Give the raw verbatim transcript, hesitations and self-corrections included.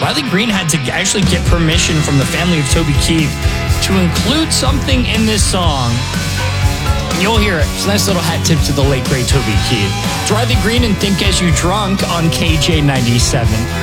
Riley Green had to actually get permission from the family of Toby Keith to include something in this song. And you'll hear it. It's a nice little hat tip to the late, great Toby Keith. It's Riley Green and Think As You Drunk on K J ninety-seven.